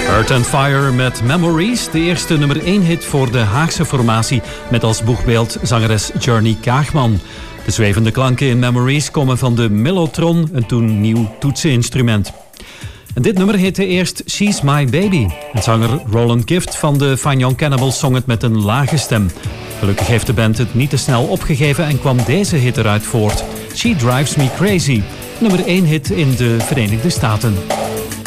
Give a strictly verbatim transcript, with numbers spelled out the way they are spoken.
Earth and Fire met Memories, de eerste nummer één hit voor de Haagse formatie met als boegbeeld zangeres Journey Kaagman. De zwevende klanken in Memories komen van de mellotron, een toen nieuw toetseninstrument. En dit nummer heette eerst She's My Baby. En zanger Roland Gift van de Fine Young Cannibals zong het met een lage stem. Gelukkig heeft de band het niet te snel opgegeven en kwam deze hit eruit voort. She Drives Me Crazy, nummer één hit in de Verenigde Staten.